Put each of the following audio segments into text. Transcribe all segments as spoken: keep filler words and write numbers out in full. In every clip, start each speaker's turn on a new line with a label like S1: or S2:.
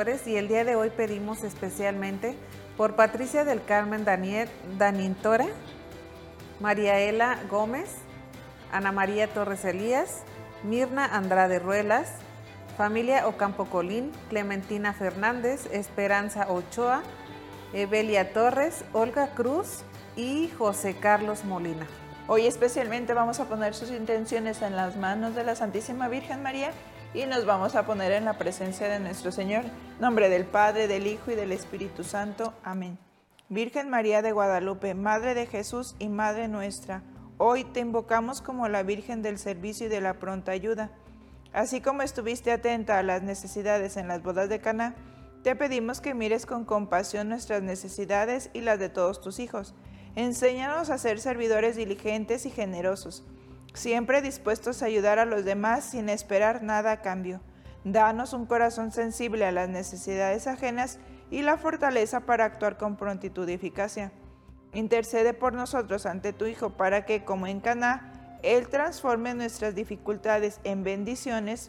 S1: bienhechores, y el día de hoy pedimos especialmente por Patricia del Carmen Daniel, Danintora, Mariaela Gómez, Ana María Torres Elías, Mirna Andrade Ruelas, familia Ocampo Colín, Clementina Fernández, Esperanza Ochoa, Evelia Torres, Olga Cruz y José Carlos Molina.
S2: Hoy especialmente vamos a poner sus intenciones en las manos de la Santísima Virgen María y nos vamos a poner en la presencia de nuestro Señor. En nombre del Padre, del Hijo y del Espíritu Santo. Amén. Virgen María de Guadalupe, Madre de Jesús y Madre nuestra, hoy te invocamos como la Virgen del servicio y de la pronta ayuda. Así como estuviste atenta a las necesidades en las bodas de Caná, te pedimos que mires con compasión nuestras necesidades y las de todos tus hijos. Enséñanos a ser servidores diligentes y generosos, siempre dispuestos a ayudar a los demás sin esperar nada a cambio. Danos un corazón sensible a las necesidades ajenas y la fortaleza para actuar con prontitud y eficacia. Intercede por nosotros ante tu Hijo para que, como en Caná, Él transforme nuestras dificultades en bendiciones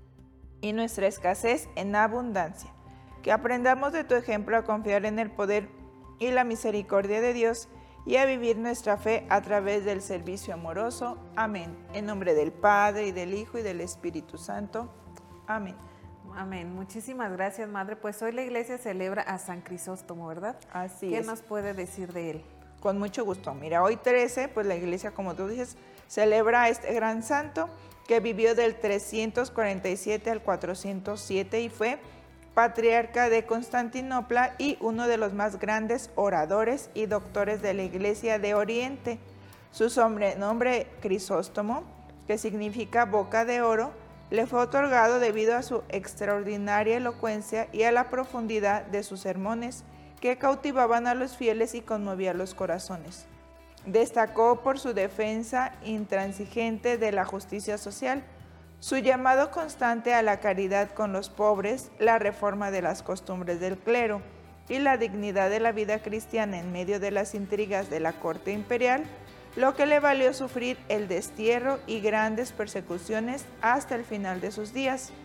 S2: y nuestra escasez en abundancia. Que aprendamos de tu ejemplo a confiar en el poder y la misericordia de Dios y a vivir nuestra fe a través del servicio amoroso. Amén. En nombre del Padre, y del Hijo, y del Espíritu Santo. Amén.
S1: Amén. Muchísimas gracias, Madre. Pues hoy la iglesia celebra a San Crisóstomo, ¿verdad?
S2: Así
S1: ¿Qué
S2: es.
S1: nos puede decir de él?
S2: Con mucho gusto. Mira, hoy trece, pues la iglesia, como tú dices, celebra a este gran santo que vivió del trescientos cuarenta y siete al cuatrocientos siete y fue patriarca de Constantinopla y uno de los más grandes oradores y doctores de la Iglesia de Oriente. Su nombre Crisóstomo, que significa boca de oro, le fue otorgado debido a su extraordinaria elocuencia y a la profundidad de sus sermones, que cautivaban a los fieles y conmovían los corazones. Destacó por su defensa intransigente de la justicia social, su llamado constante a la caridad con los pobres, la reforma de las costumbres del clero y la dignidad de la vida cristiana en medio de las intrigas de la corte imperial, lo que le valió sufrir el destierro y grandes persecuciones hasta el final de sus días.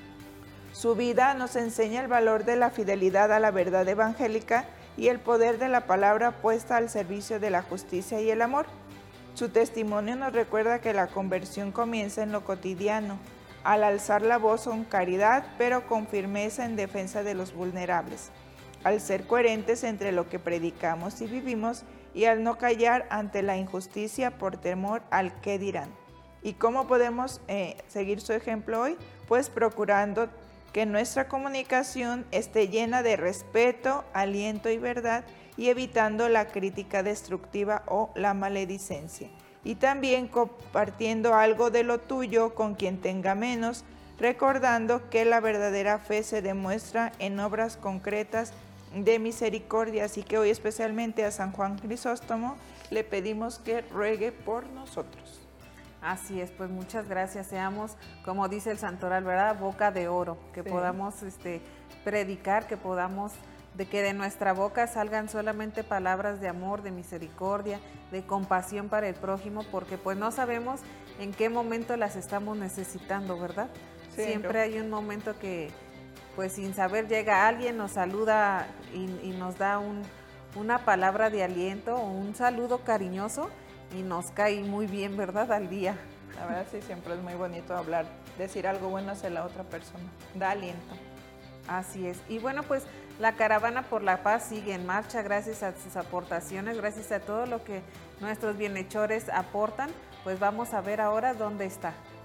S2: Su vida nos enseña el valor de la fidelidad a la verdad evangélica y el poder de la palabra puesta al servicio de la justicia y el amor. Su testimonio nos recuerda que la conversión comienza en lo cotidiano, al alzar la voz con caridad, pero con firmeza en defensa de los vulnerables, al ser coherentes entre lo que predicamos y vivimos y al no callar ante la injusticia por temor al qué dirán. ¿Y cómo podemos eh, seguir su ejemplo hoy? Pues procurando que nuestra comunicación esté llena de respeto, aliento y verdad, y evitando la crítica destructiva o la maledicencia. Y también compartiendo algo de lo tuyo con quien tenga menos, recordando que la verdadera fe se demuestra en obras concretas de misericordia. Así que hoy especialmente a San Juan Crisóstomo le pedimos que ruegue por nosotros.
S1: Así es, pues muchas gracias. Seamos, como dice el santoral, ¿verdad? Boca de oro, que sí. podamos este, predicar, que podamos, de que de nuestra boca salgan solamente palabras de amor, de misericordia, de compasión para el prójimo, porque pues no sabemos en qué momento las estamos necesitando, ¿verdad? Sí, Siempre hay un momento que, pues sin saber, llega alguien, nos saluda y, y nos da un, una palabra de aliento o un saludo cariñoso, y nos cae muy bien, ¿verdad? Al día.
S2: La verdad sí, siempre es muy bonito hablar, decir algo bueno hacia la otra persona, da aliento.
S1: Así es. Y bueno, pues la Caravana por la Paz sigue en marcha gracias a sus aportaciones, gracias a todo lo que nuestros bienhechores aportan. Pues vamos a ver ahora dónde está.